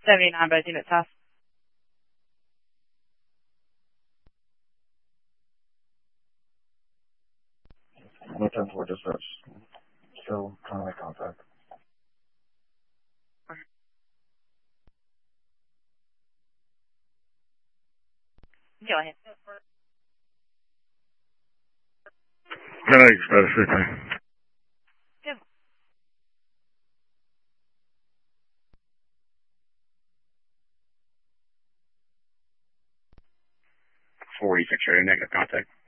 79 both units off. No 10-4 dispatch. Still trying to make contact. Go ahead. Thanks, better. Good. 46 area negative contact.